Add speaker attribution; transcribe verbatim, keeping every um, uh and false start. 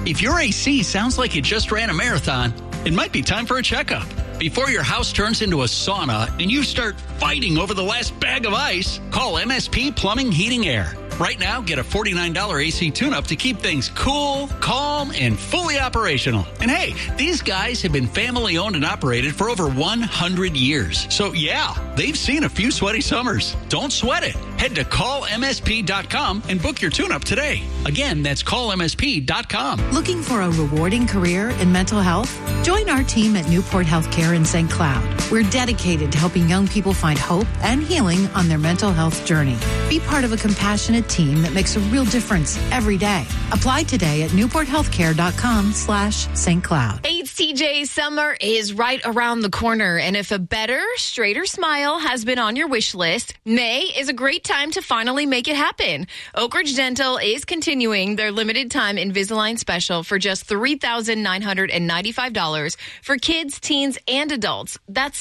Speaker 1: If your A C sounds like it just ran a marathon, it might be time for a checkup. Before your house turns into a sauna and you start fighting over the last bag of ice, call M S P Plumbing, Heating, Air. Right now, get a forty-nine dollars A C tune-up to keep things cool, calm, and fully operational. And hey, these guys have been family-owned and operated for over one hundred years. So yeah, they've seen a few sweaty summers. Don't sweat it. Head to call M S P dot com and book your tune-up today. Again, that's call M S P dot com.
Speaker 2: Looking for a rewarding career in mental health? Join our team at Newport Healthcare in Saint Cloud. We're dedicated to helping young people find hope and healing on their mental health journey. Be part of a compassionate team that makes a real difference every day. Apply today at newport healthcare dot com slash Saint Cloud.
Speaker 3: H T J, summer is right around the corner, and if a better, straighter smile has been on your wish list, May is a great time to finally make it happen. Oak Ridge Dental is continuing their limited time Invisalign special for just three thousand nine hundred ninety-five dollars for kids, teens, and adults. That's